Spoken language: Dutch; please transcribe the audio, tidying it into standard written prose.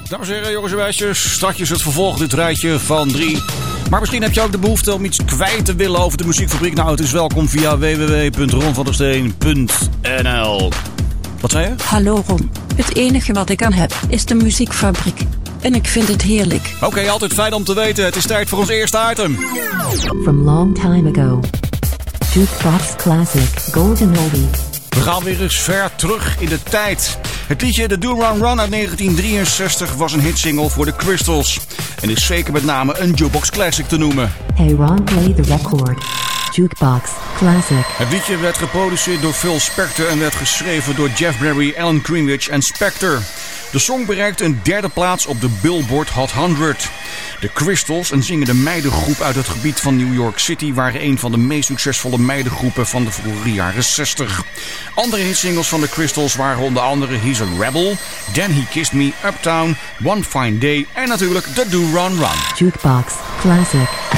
Dames en heren, jongens en meisjes, straks het vervolg dit rijtje van 3. Maar misschien heb je ook de behoefte om iets kwijt te willen over de muziekfabriek. Nou, het is welkom via www.ronvandersteen.nl. Wat zei je? Hallo Ron, het enige wat ik aan heb is de muziekfabriek. En ik vind het heerlijk. Oké, altijd fijn om te weten. Het is tijd voor ons eerste item. From long time ago. Jukebox Classic Golden Oldie. We gaan weer eens ver terug in de tijd. Het liedje The Do Run Run uit 1963 was een hitsingle voor de Crystals. En is zeker met name een jukebox classic te noemen. Hey Ron, play the record. Jukebox Classic. Het liedje werd geproduceerd door Phil Spector en werd geschreven door Jeff Barry, Alan Greenwich en Spector. De song bereikte een derde plaats op de Billboard Hot 100. De Crystals, een zingende meidengroep uit het gebied van New York City, waren een van de meest succesvolle meidengroepen van de vroege jaren 60. Andere hitsingles van de Crystals waren onder andere He's a Rebel, Then He Kissed Me, Uptown, One Fine Day en natuurlijk The Do Run Run. Jukebox Classic.